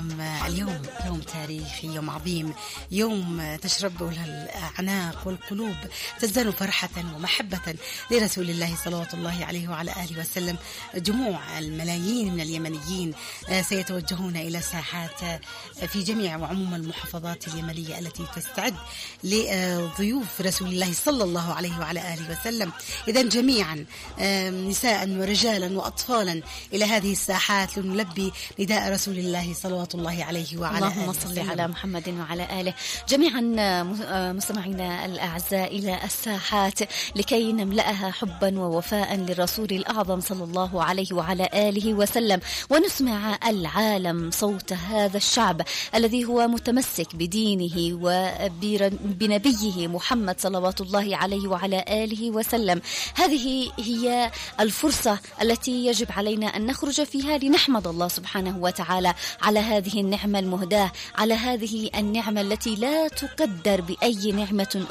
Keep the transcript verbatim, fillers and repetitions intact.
الكرام، اليوم يوم تاريخي، يوم عظيم، يوم تشرب له الأعناق والقلوب تزدان فرحة ومحبة لرسول الله صلوات الله عليه وعلى آله وسلم. جموع الملايين من اليمنيين سيتوجهون إلى ساحات في جميع وعموم المحافظات اليمنية التي تستعد لضيوف رسول الله صلى الله عليه وعلى آله وسلم. إذن جميعا نساء ورجالا وأطفالا إلى هذه الساحات لنلبي نداء رسول الله صلوات الله عليه وعلى آله. اللهم صل على محمد وعلى آله. جميعا مستمعينا الأعزاء إلى الساحات لكي نملأها حبا ووفاء للرسول الأعظم صلى الله عليه وعلى آله وسلم، ونسمع العالم صوت هذا الشعب الذي هو متمسك بدينه وبنبيه محمد صلوات الله عليه وعلى آله وسلم. هذه هي الفرصة التي يجب علينا أن نخرج فيها لنحمد الله سبحانه وتعالى على هذه النعمة المهداة، على هذه النعمة التي لا تقدر بأي نعمة